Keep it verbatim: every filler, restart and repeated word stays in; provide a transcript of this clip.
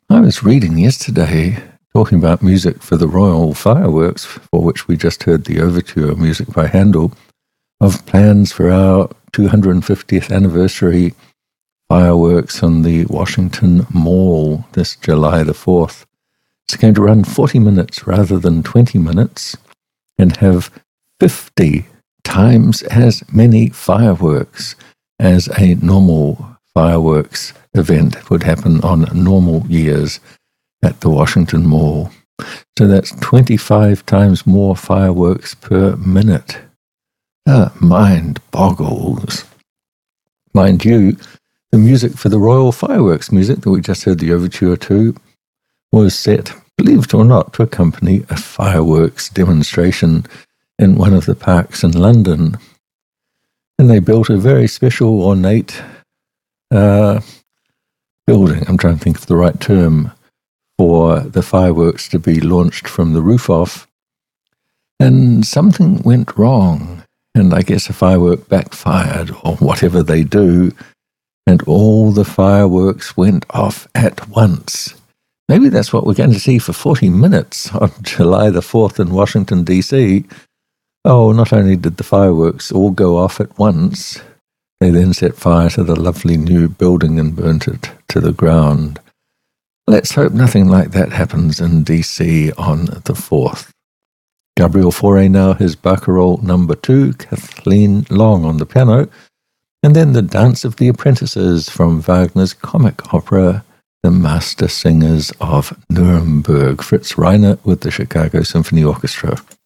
I was reading yesterday, talking about music for the Royal Fireworks, for which we just heard the overture music by Handel, of plans for our two hundred fiftieth anniversary fireworks on the Washington Mall this July the fourth. It's going to run forty minutes rather than twenty minutes and have fifty times as many fireworks as a normal fireworks event would happen on normal years at the Washington Mall. So that's twenty-five times more fireworks per minute. Ah, mind boggles. Mind you, the music for the Royal Fireworks music that we just heard the overture to was set, believe it or not, to accompany a fireworks demonstration in one of the parks in London. And they built a very special, ornate uh, building, I'm trying to think of the right term, for the fireworks to be launched from the roof off. And something went wrong, and I guess a firework backfired, or whatever they do, and all the fireworks went off at once. Maybe that's what we're going to see for forty minutes on July the fourth in Washington, D C. Oh, not only did the fireworks all go off at once, they then set fire to the lovely new building and burnt it to the ground. Let's hope nothing like that happens in D C on the fourth. Gabriel Fauré now his Barcarolle number two, Kathleen Long on the piano, and then the Dance of the Apprentices from Wagner's comic opera, The Master Singers of Nuremberg, Fritz Reiner with the Chicago Symphony Orchestra.